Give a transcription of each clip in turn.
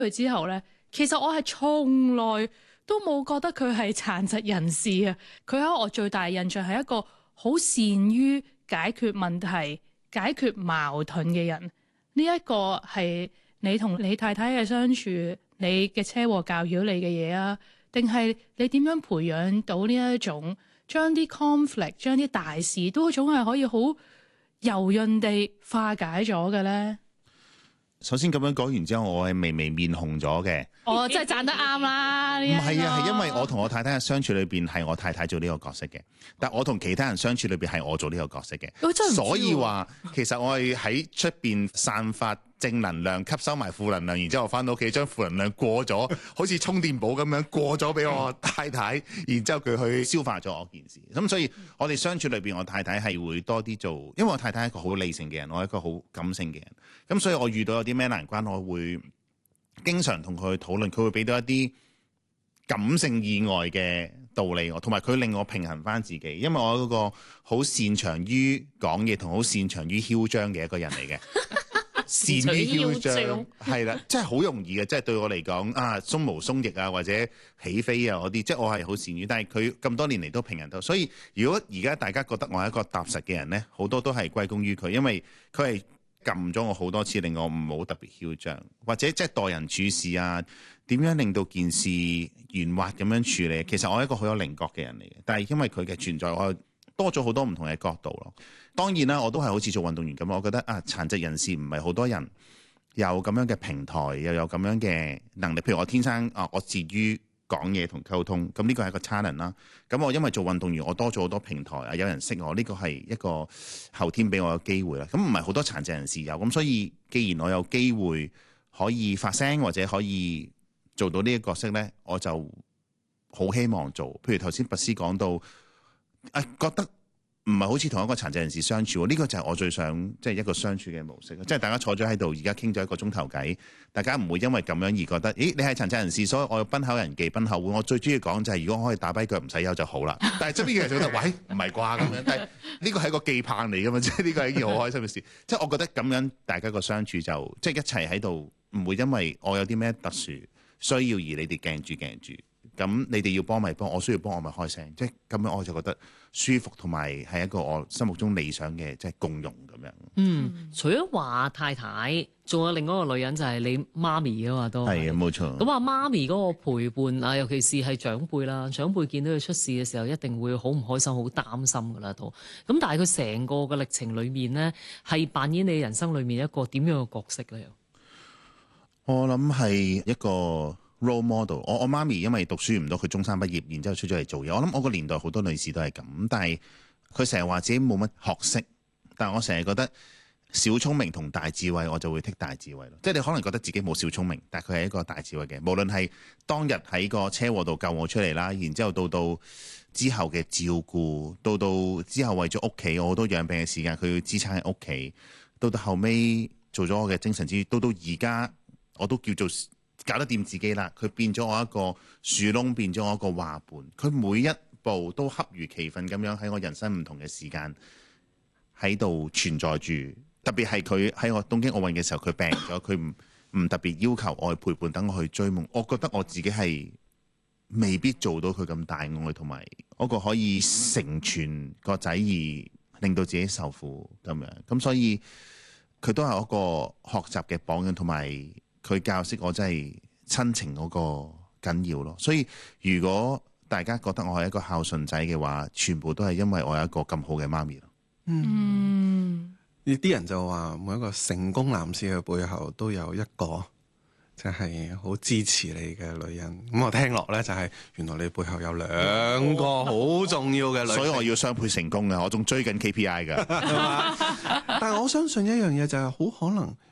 佢之後咧，其實我係從來都冇覺得佢係殘疾人士啊！佢喺我最大印象係一個好善於解決問題、解決矛盾嘅人。呢一個係你同你太太嘅相處，你嘅車禍教曉你嘅嘢啊？定係你點樣培養到呢一種將啲 conflict、將啲大事都總係可以好柔潤地化解咗嘅咧？ 首先咁樣講完之後，我係微微面紅咗嘅。 我真係讚得啱啦！ 唔係啊，係因為我同我太太嘅相處裏邊係我太太做呢個角色嘅，但我同其他人相處裏邊係我做呢個角色嘅。所以話其實我係喺出邊散發正能量，吸收埋負能量，然之後翻到屋企將負能量過咗，好似充電寶咁樣過咗俾我太太，然之後佢去消化咗我件事。咁所以我哋相處裏邊，我太太係會多啲做，因為我太太係一個好理性嘅人，我係一個好感性嘅人。咁所以我遇到有啲咩難關，我會經常同佢討論，佢會俾到一啲感性以外嘅道理我，同埋佢令我平衡翻自己，因為我嗰個好擅長於講嘢同好擅長於囂張嘅一個人嚟嘅。善於囂張係啦，真係好容易嘅，即係對我嚟講啊，鬆毛鬆翼啊，或者起飛啊嗰啲，即係我係好善於，但係佢咁多年嚟都平衡到。所以如果而家大家覺得我係一個踏實嘅人呢，好多都係歸功於佢，因為佢係撳咗我好多次，令我唔好特別囂張，或者即係待人處事啊，點樣令到件事圓滑咁樣處理。其實我係一個好有稜角嘅人嚟嘅，但係因為佢嘅存在，我多咗好多唔同嘅角度咯。當然啦，我都係好似做運動員咁，我覺得啊，殘疾人士唔係好多人有咁樣嘅平台，又有咁樣嘅能力。譬如我天生啊，我擅於講嘢同溝通，咁呢個係一個 challenge 啦。咁我因為做運動員，我多咗好多平台啊，有人識我，呢個係一個後天俾我嘅機會啦。咁唔係好多殘疾人士有，咁所以既然我有機會可以發聲或者可以做到呢個角色呢，我就好希望做。譬如頭先拔斯講到，覺得唔係好似同一個殘疾人士相處，呢個就係我最想即係一個相處嘅模式。即係大家坐咗喺度，而家傾咗1個鐘頭偈，大家唔會因為咁樣而覺得，咦，你係殘疾人士，所以我要賓口人忌賓口會。我最中意講就係，如果我可以打跛腳唔使休就好啦。但係側邊嘅人就覺得，喂，唔係啩咁樣？但係呢個係一個寄盼嚟噶嘛，即係呢個係一件好開心嘅事。即係我覺得咁樣大家個相處就即係一齊喺度，唔會因為我有啲咩特殊需要而你哋鏡住。咁你哋要幫咪幫，我需要幫我咪開聲，即係咁樣我就覺得舒服，同埋係一個我心目中理想嘅即係共融咁樣。 除咗話太太，仲有另外一個女人就係你媽咪啊嘛，都係啊，冇錯。 咁啊，媽咪嗰個陪伴啊，尤其是係長輩啦，長輩見到佢出事嘅時候，一定會好唔開心、好擔心噶啦都。咁但係佢成個嘅歷程裏面咧，係扮演你人生裏面一個點樣嘅角色咧？ 我諗係一個role model，我媽咪因為讀書唔到，佢中三畢業，然之後出咗嚟做嘢。我諗我個年代好多女士都係咁，但係佢成日話自己冇乜學識，但係我成日覺得小聰明同大智慧，我就會剔大智慧咯。即係你可能覺得自己冇小聰明，但係佢係一個大智慧嘅。無論係當日喺個車禍度救我出嚟啦，然之後到之後嘅照顧，到之後為咗屋企，我好多養病嘅時間，佢要支撐喺屋企，到後尾做咗我嘅精神支柱，到而家我都叫做搞得掂自己啦，佢變咗我一個樹窿，變咗我一個話伴。佢每一步都恰如其分咁樣喺我人生唔同嘅時間喺度存在住。特別係佢喺我東京奧運嘅時候，佢病咗，佢唔特別要求我去陪伴，等我去追夢。我覺得我自己係未必做到佢咁大愛，同埋嗰個可以成全個仔而令到自己受苦咁樣。咁所以佢都係一個學習嘅榜樣，同埋佢教識我真係親情嗰個緊要咯。所以如果大家覺得我係一個孝順仔嘅話，全部都係因為我有一個咁好嘅媽咪咯。 呢啲人就話每一個成功男士嘅背後都有一個就係好支持你嘅女人。咁我聽落呢，就係原來你背後有2個好重要嘅女人， 所以我要雙倍成功嘅，我仲追緊 KPI 㗎。 但係我相信一樣嘢就係好可能呢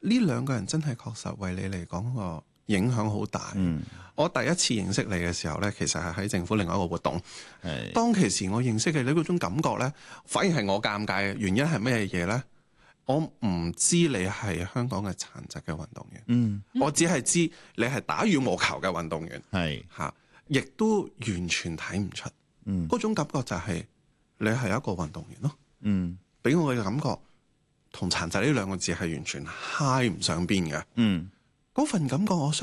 2個人真係確實為你嚟講個影響好大。我第一次認識你嘅時候呢，其實係喺政府另外一個活動。當其時我認識嘅你嗰種感覺呢，反而係我尷尬嘅原因係咩嘢呢？我唔知你係香港嘅殘疾嘅運動員。我只係知你係打羽毛球嘅運動員。亦都完全睇唔出。嗰種感覺就係你係一個運動員咯。俾我嘅感覺同殘疾呢2個字係完全揩唔上邊嘅。嗰份感覺我